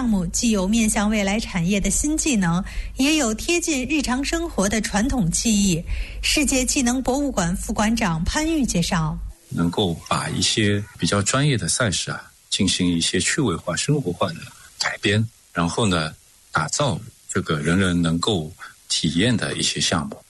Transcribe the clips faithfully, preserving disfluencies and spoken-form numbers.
项目既有面向未来产业的新技能，也有贴近日常生活的传统技艺。世界技能博物馆副馆长潘玉介绍， 能够把一些比较专业的赛事啊，进行一些趣味化、生活化的改编，然后呢，打造这个人人能够体验的一些项目。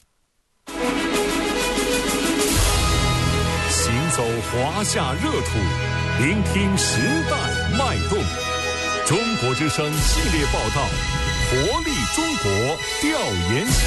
行走华夏热土，聆听时代脉动。中国之声系列报道，活力中国调研行。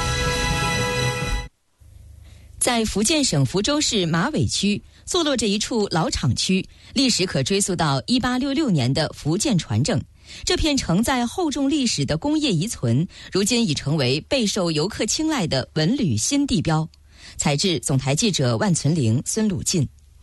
在福建省福州市马尾区坐落着一处老厂区，历史可追溯到一八六六年的福建船政。这片承载厚重历史的工业遗存，如今已成为备受游客青睐的文旅新地标。采制总台记者万存玲、孙鲁进。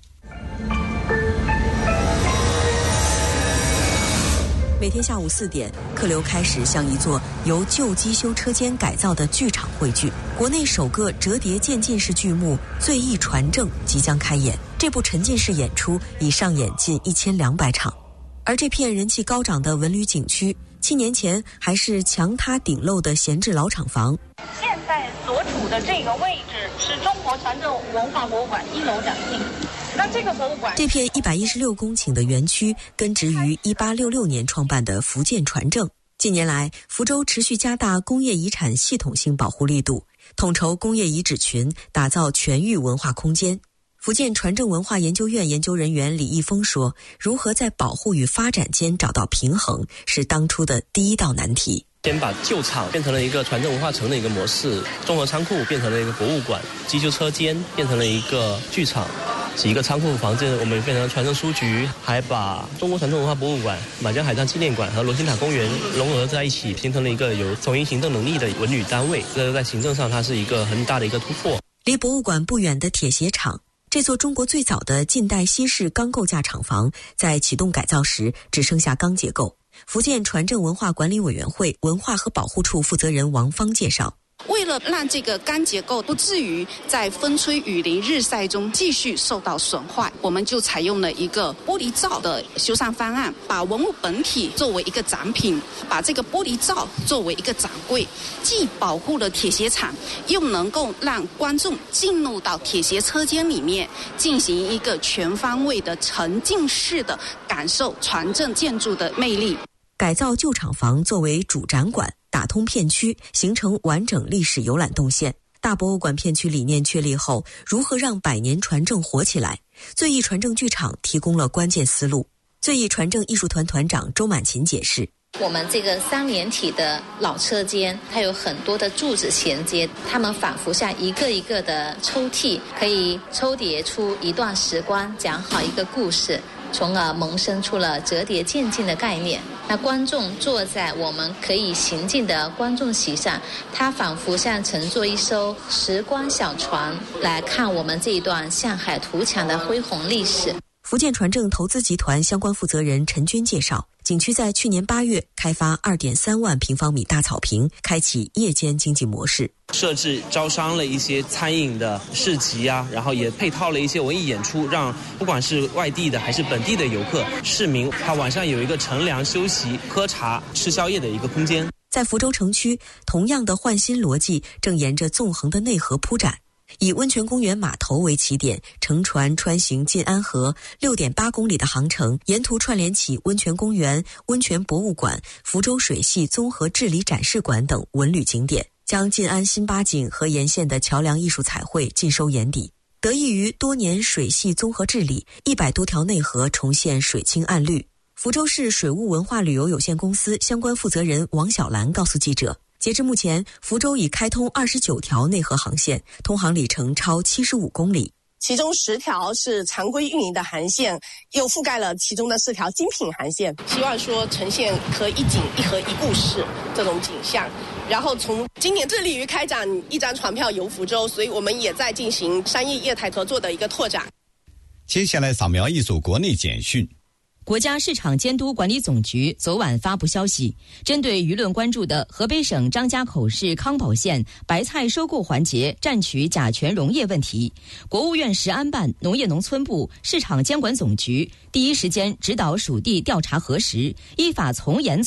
每天下午四点，客流开始向一座由旧机修车间改造的剧场汇聚。国内首个折叠渐进式剧目《醉意传政》即将开演，这部沉浸式演出已上演近一千两百场。而这片人气高涨的文旅景区，七年前还是墙塌顶漏的闲置老厂房。 现在所处的这个位置是中国船政文化博物馆一楼展厅。那这个博物馆， 这片一百一十六公顷的园区根植于一八六六年创办的福建船政。近年来，福州持续加大工业遗产系统性保护力度，统筹工业遗址群，打造全域文化空间。福建船政文化研究院研究人员李义峰说，如何在保护与发展间找到平衡，是当初的第一道难题。 先把旧厂变成了一个船政文化城的一个模式，综合仓库变成了一个博物馆，机修车间变成了一个剧场，几个仓库房间我们变成了船政书局，还把中国船政文化博物馆、满江海上纪念馆和罗星塔公园融合在一起，形成了一个有总营行政能力的文旅单位。这在行政上它是一个很大的一个突破。 离博物馆不远的铁鞋厂，这座中国最早的近代西式钢构架厂房，在启动改造时只剩下钢结构。福建船政文化管理委员会文化和保护处负责人王芳介绍， 为了让这个钢结构不至于在风吹雨淋日晒中继续受到损坏，我们就采用了一个玻璃罩的修缮方案，把文物本体作为一个展品，把这个玻璃罩作为一个展柜，既保护了铁鞋厂，又能够让观众进入到铁鞋车间里面，进行一个全方位的沉浸式的感受船政建筑的魅力。 改造旧厂房作为主展馆，打通片区，形成完整历史游览动线。大博物馆片区理念确立后，如何让百年船政活起来？醉意船政剧场提供了关键思路。醉意船政艺术团团长周满琴解释， 我们这个三连体的老车间，它有很多的柱子衔接，它们仿佛像一个一个的抽屉，可以抽叠出一段时光，讲好一个故事，从而萌生出了折叠渐进的概念。那观众坐在我们可以行进的观众席上，他仿佛像乘坐一艘时光小船，来看我们这一段向海图强的恢宏历史。 福建船政投资集团相关负责人陈军介绍，景区在去年八月开发 二点三万平方米大草坪，开启夜间经济模式， 设置招商了一些餐饮的市集啊，然后也配套了一些文艺演出，让不管是外地的还是本地的游客、市民，他晚上有一个乘凉休息、喝茶、吃宵夜的一个空间。 在福州城区，同样的换新逻辑正沿着纵横的内河铺展。以温泉公园码头为起点，乘船穿行晋安河 六点八公里的航程，沿途串联起温泉公园、温泉博物馆、福州水系综合治理展示馆等文旅景点，将晋安新八景和沿线的桥梁艺术彩绘尽收眼底。得益于多年水系综合治理，一百多条内河重现水清岸绿。福州市水务文化旅游有限公司相关负责人王小兰告诉记者，截至目前，福州已开通二十九条内河航线，通航里程超七十五公里。 其中十条是常规运营的航线，又覆盖了其中的四条精品航线，希望说呈现可一景一河一故事这种景象。然后从今年致力于开展一张船票游福州，所以我们也在进行商业业态合作的一个拓展。 接下来扫描一组国内简讯。 国家市场监督管理总局昨晚发布消息，针对舆论关注的河北省张家口市康保县白菜收购环节占取甲醛溶液问题，国务院食安办、农业农村部、市场监管总局第一时间指导属地调查核实，依法从严